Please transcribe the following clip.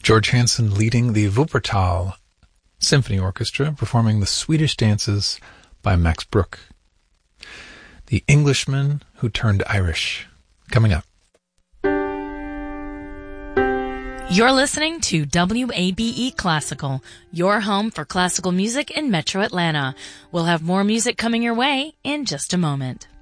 George Hansen leading the Wuppertal Symphony Orchestra, performing the Swedish Dances by Max Bruch. The Englishman Who Turned Irish, coming up. You're listening to WABE Classical, your home for classical music in Metro Atlanta. We'll have more music coming your way in just a moment.